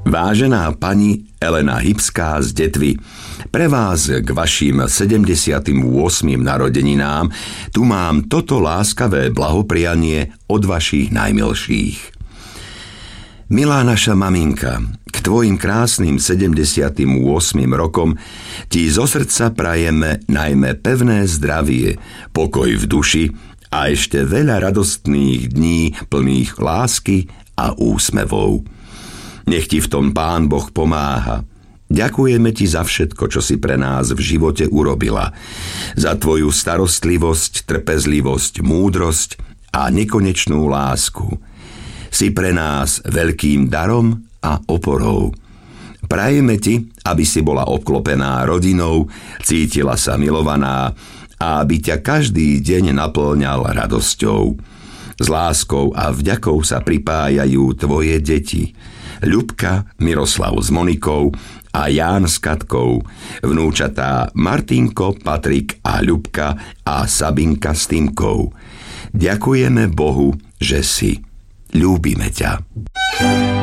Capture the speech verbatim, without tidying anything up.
Vážená pani Elena Hybská z Detvy, pre vás k vašim sedemdesiatym ôsmym narodeninám tu mám toto láskavé blahoprianie od vašich najmilších. Milá naša maminka, k tvojim krásnym sedemdesiatym ôsmym rokom ti zo srdca prajeme najmä pevné zdravie, pokoj v duši a ešte veľa radostných dní plných lásky a úsmevov. Nech ti v tom Pán Boh pomáha. Ďakujeme ti za všetko, čo si pre nás v živote urobila. Za tvoju starostlivosť, trpezlivosť, múdrosť a nekonečnú lásku. Si pre nás veľkým darom a oporou. Prajeme ti, aby si bola obklopená rodinou, cítila sa milovaná a aby ťa každý deň naplňal radosťou. S láskou a vďakou sa pripájajú tvoje deti. Ľubka, Miroslav s Monikou a Ján s Katkou, vnúčatá Martinko, Patrik a Ľubka a Sabinka s Týmkou. Ďakujeme Bohu, že si. Ľúbime ťa.